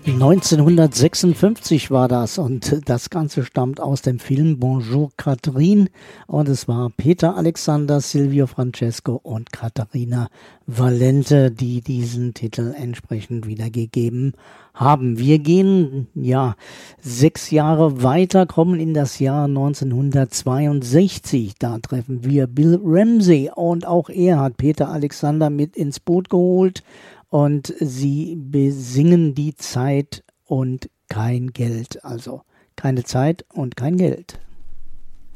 1956 war das und das Ganze stammt aus dem Film Bonjour Catherine und es war Peter Alexander, Silvio Francesco und Katharina Valente, die diesen Titel entsprechend wiedergegeben haben. Wir gehen 6 Jahre weiter, kommen in das Jahr 1962. Da treffen wir Bill Ramsey und auch er hat Peter Alexander mit ins Boot geholt. Und sie besingen die Zeit und kein Geld, also keine Zeit und kein Geld.